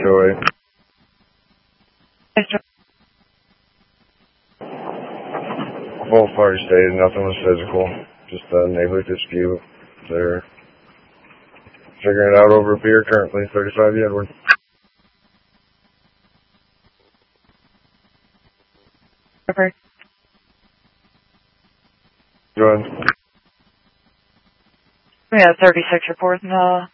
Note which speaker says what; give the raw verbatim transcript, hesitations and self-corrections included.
Speaker 1: Joy. Both parties stated nothing was physical, just a neighborhood dispute. They're figuring it out over a beer currently, thirty-five Edward.
Speaker 2: Okay.
Speaker 1: Go ahead.
Speaker 2: We have thirty-six reports, uh,